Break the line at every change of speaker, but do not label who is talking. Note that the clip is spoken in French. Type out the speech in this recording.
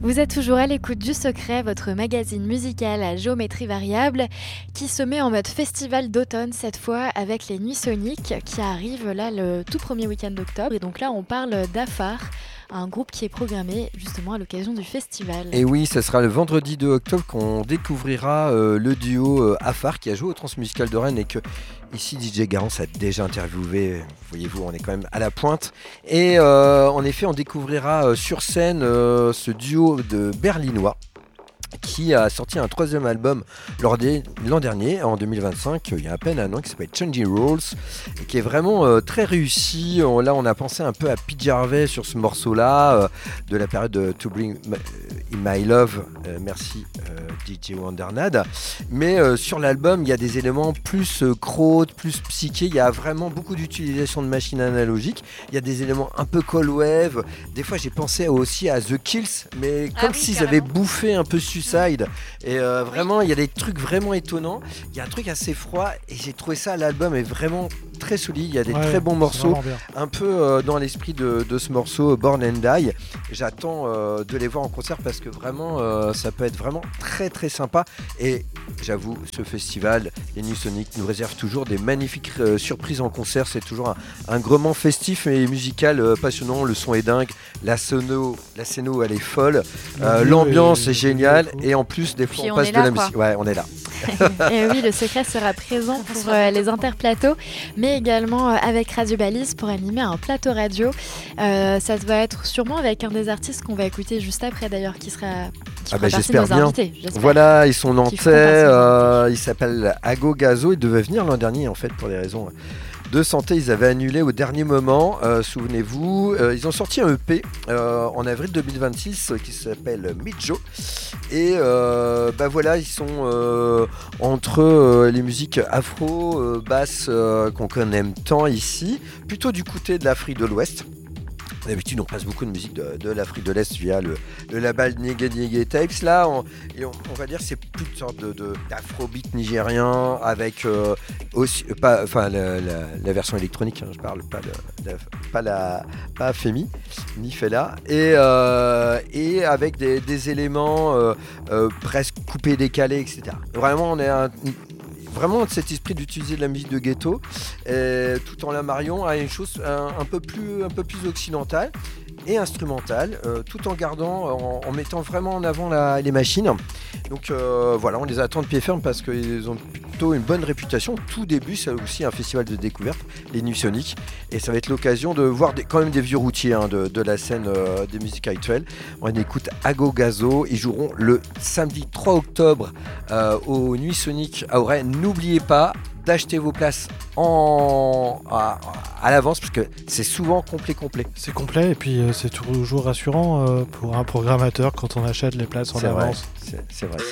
Vous êtes toujours à l'écoute du Secret, votre magazine musical à géométrie variable qui se met en mode festival d'automne cette fois avec les Nuits Soniques qui arrivent là le tout premier week-end d'octobre. Et donc là on parle d'Afar, un groupe qui est programmé justement à l'occasion du festival.
Et oui, ce sera le vendredi 2 octobre qu'on découvrira le duo Afar qui a joué au Transmusical de Rennes et que ici DJ Garance a déjà interviewé. Voyez-vous, on est quand même à la pointe. Et en effet, on découvrira sur scène ce duo de Berlinois qui a sorti un troisième album l'an dernier, en 2025, il y a à peine un an, qui s'appelle Changing Rules, et qui est vraiment très réussi. Là, on a pensé un peu à Pete Gervais sur ce morceau-là, de la période de To Bring In My Love, merci DJ Wondernad. Mais sur l'album, il y a des éléments plus crowd, plus psyché, il y a vraiment beaucoup d'utilisation de machines analogiques, il y a des éléments un peu cold wave, des fois j'ai pensé aussi à The Kills, mais comme s'ils avaient bouffé un peu Suicide, et vraiment il y a des trucs vraiment étonnants, il y a un truc assez froid et j'ai trouvé ça, l'album est vraiment très solide, il y a des très bons morceaux, un peu dans l'esprit de ce morceau Born and Die. J'attends de les voir en concert parce que vraiment ça peut être vraiment très très sympa, et j'avoue ce festival, les Nuits Soniques nous réserve toujours des magnifiques surprises en concert, c'est toujours un moment festif et musical passionnant, le son est dingue, la scéno elle est folle, l'ambiance est géniale, et en plus des fois on passe de la musique, ouais on est là.
Et oui, le Secret sera présent pour les interplateaux, mais également avec Radio Balise pour animer un plateau radio. Ça va être sûrement avec un des artistes qu'on va écouter juste après d'ailleurs, qui fera partie de nos invités.
Voilà, ils sont nantais, ils s'appellent Ago Gazo, ils devaient venir l'an dernier en fait pour des raisons de santé, ils avaient annulé au dernier moment, souvenez-vous. Ils ont sorti un EP en avril 2026 qui s'appelle Midjo. Et voilà, ils sont entre les musiques afro, basses qu'on connaît tant ici, plutôt du côté de l'Afrique de l'Ouest. D'habitude, on passe beaucoup de musique de l'Afrique de l'Est via le label Nyege Nyege Tapes. Là, on va dire que c'est plus une sorte d'afrobeat nigérien avec aussi, la version électronique. Hein, je parle pas Femi ni Fela, et avec des éléments presque coupés, décalés, etc. Vraiment, on est vraiment cet esprit d'utiliser de la musique de ghetto, tout en la mariant à une chose un peu plus occidentale et instrumentale, tout en gardant, en mettant vraiment en avant les machines. Donc voilà, on les attend de pied ferme parce qu'ils ont plutôt une bonne réputation. Tout début, c'est aussi un festival de découverte, les Nuits Soniques, et ça va être l'occasion de voir quand même des vieux routiers de la scène des musiques actuelles. On écoute Ago Gazo, ils joueront le samedi 3 octobre aux Nuits Soniques à Auray. N'oubliez pas d'acheter vos places à l'avance parce que c'est souvent complet.
C'est complet, et puis c'est toujours rassurant pour un programmateur quand on achète les places en avance.
C'est vrai.